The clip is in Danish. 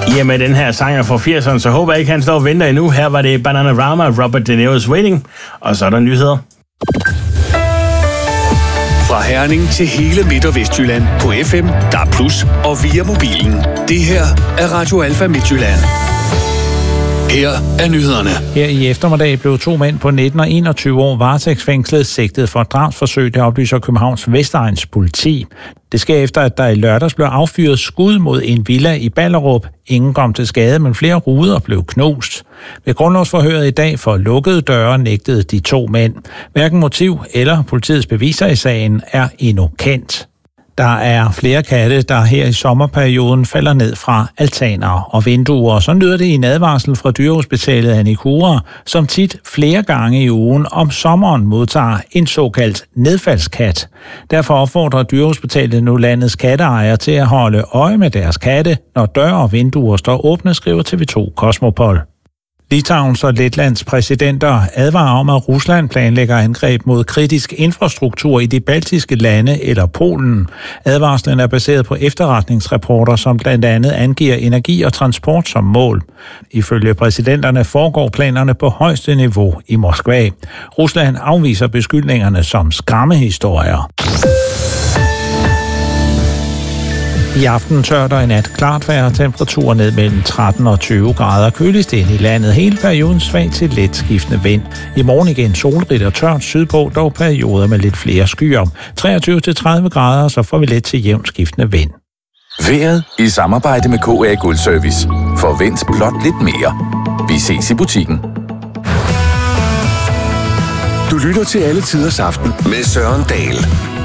Med den her sanger fra 80'erne, så håber jeg ikke, han står og venter endnu. Her var det Bananarama, Robert De Niro's Waiting, og så er der nyheder. Fra Herning til hele Midt- og Vestjylland på FM, DAB+, og via mobilen. Det her er Radio Alfa Midtjylland. Her er nyhederne. Her i eftermiddag blev 2 mænd på 19 og 21 år varetægtsfængslet sigtet for drabsforsøg, det oplyser Københavns Vestegns politi. Det sker efter, at der i lørdags blev affyret skud mod en villa i Ballerup. Ingen kom til skade, men flere ruder blev knust. Ved grundlovsforhøret i dag for lukkede døre nægtede de 2 mænd. Hverken motiv eller politiets beviser i sagen er endnu kendt. Der er flere katte, der her i sommerperioden falder ned fra altaner og vinduer. Så lyder det i en advarsel fra Dyrehospitalet Anicura, som tit flere gange i ugen om sommeren modtager en såkaldt nedfaldskat. Derfor opfordrer Dyrehospitalet nu landets katteejere til at holde øje med deres katte, når døre og vinduer står åbne, skriver TV2 Cosmopol. Litauens og Letlands præsidenter advarer om, at Rusland planlægger angreb mod kritisk infrastruktur i de baltiske lande eller Polen. Advarslen er baseret på efterretningsrapporter, som blandt andet angiver energi og transport som mål. Ifølge præsidenterne foregår planerne på højeste niveau i Moskva. Rusland afviser beskyldningerne som skræmmehistorier. I aften tørt og i nat klart vejr, temperaturer ned mellem 13 og 20 grader. Køligst ind i landet hele perioden svag til let skiftende vind. I morgen igen solrigt og tørt sydpå, dog perioder med lidt flere skyer. 23 til 30 grader, så får vi let til jævnt skiftende vind. Vejret i samarbejde med KA Guldservice. Forvent blot lidt mere. Vi ses i butikken. Du lytter til Alle Tiders Aften med Søren Dahl.